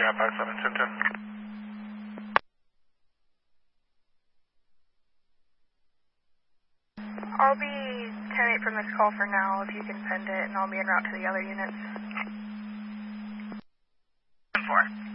Roger, 5710. I'll be 10-8 from this call for now, if you can send it, and I'll be en route to the other units. 4.